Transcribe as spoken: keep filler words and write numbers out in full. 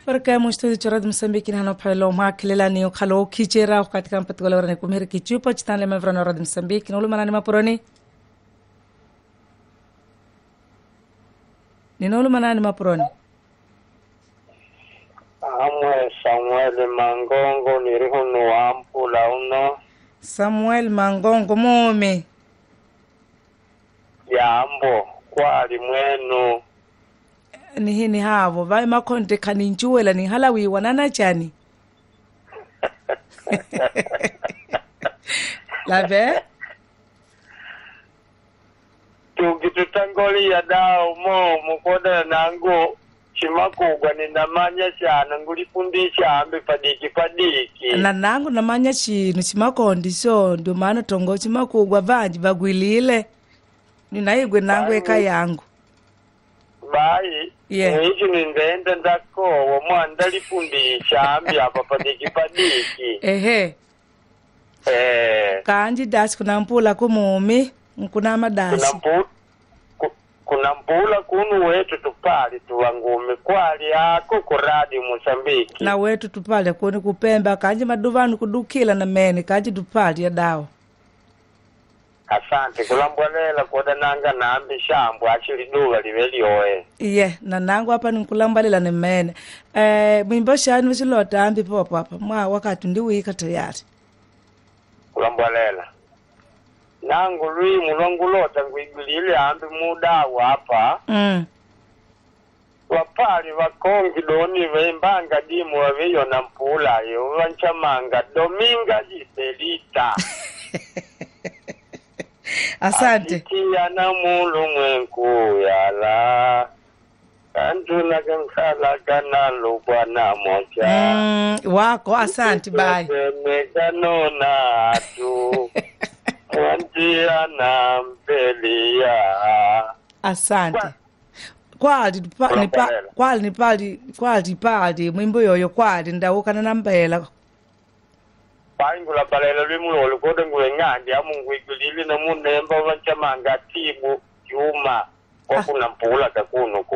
Porque muisto de chorad Mozambique na no pelo ma kelela ni khalo kichera katika mpatgola ora ne kumheri kichupa chitale mavrano ora Mozambique no lumana ni mapuroni ni no lumana ni mapuroni Amwe Samuel Mangongo ni rihono ampula uno Samuel Mangongo mume Yambo kwali mwenu ni hini havo vai makonte kaninchuela ni halawi wanana chani labe tukitutangoli ya dao mo mukoda nango chimakugwa ninamanya cyane ngulifundisha ambe padiki padiki na nangu namanya chinu chimakondi so ndio maana tongo chimakugwa vanji bagwilile ninaigwe nangu eka yangu bai yeah. Nichi nindende ndako wamwanda lifundisha ambi hapa padiki padiki ehe eh kanji dasi kuna mpula kumumi kuna madasi kuna mpula kuna mpula kunu wetu tupali tuwangume kwali ako kuradi Mozambique na wetu tupali kuni kupemba kanji maduvanu kudukila na meni kanji tupali ya dawa asante kulambwalela koda nanga nambi shambu achili duwa liveli oe iye yeah, na nangu hapa nikulambalela ni mene eh mwimbo shani wisilota ambi popo hapa mwa wakati ndi wika tayari kulambwalela nangu lwimu lwangulota ngwigulile ambi muda wapa mm. wapali wakongi doni vembanga dimu waveyo na mpula yo wanchamanga dominga jiselita asante kia na mulu mwenku yala kantuna kankala kana lukwa na mocha mm, wako asante bye mekano na atu mwantia na mpelia asante kwali ni pa kwali ni pali kwali pali mwimbo yoyo kwali ndawukana na mbela paingula balela lwimulo olukoda ngulengandi amungwigulili na munemba wanchamanga tibu yuma kwa kuna mpula kakuno